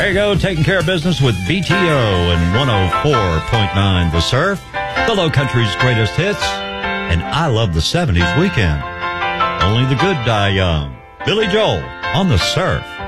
There you go, taking care of business with BTO and 104.9 The Surf, the Low Country's greatest hits, and I love the 70s weekend. Only the good die young. Billy Joel on The Surf.